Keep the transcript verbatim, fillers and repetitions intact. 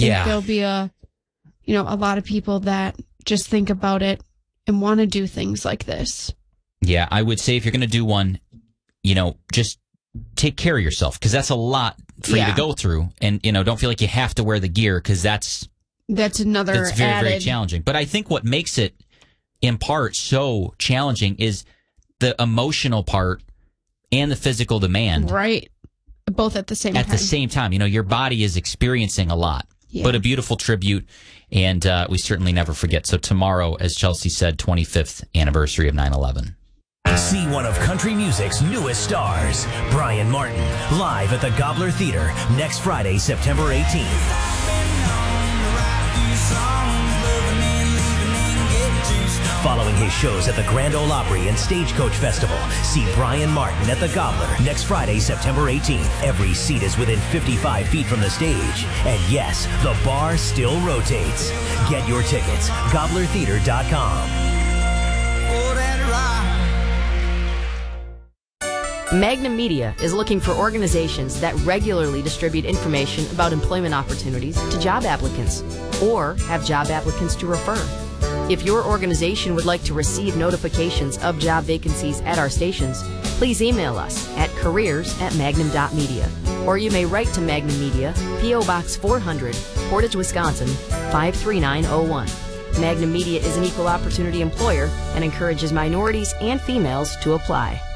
think Yeah. there'll be a, you know, a lot of people that just think about it and want to do things like this. Yeah, I would say if you're going to do one, you know, just take care of yourself, because that's a lot for Yeah. you to go through. And, you know, don't feel like you have to wear the gear, because that's, That's another that's very, added. very challenging. But I think what makes it, in part, so challenging is the emotional part and the physical demand. Right. Both at the same At time. the same time. You know, your body is experiencing a lot. Yeah. But a beautiful tribute, and uh, we certainly never forget. So tomorrow, as Chelsea said, twenty-fifth anniversary of nine eleven. See one of country music's newest stars, Brian Martin, live at the Gobbler Theater next Friday, September eighteenth. Following his shows at the Grand Ole Opry and Stagecoach Festival, see Brian Martin at the Gobbler next Friday, September eighteenth. Every seat is within fifty-five feet from the stage. And yes, the bar still rotates. Get your tickets, gobbler theater dot com. Magnum Media is looking for organizations that regularly distribute information about employment opportunities to job applicants or have job applicants to refer. If your organization would like to receive notifications of job vacancies at our stations, please email us at careers at magnum dot media, or you may write to Magnum Media, P O Box four hundred, Portage, Wisconsin, five three nine oh one. Magnum Media is an equal opportunity employer and encourages minorities and females to apply.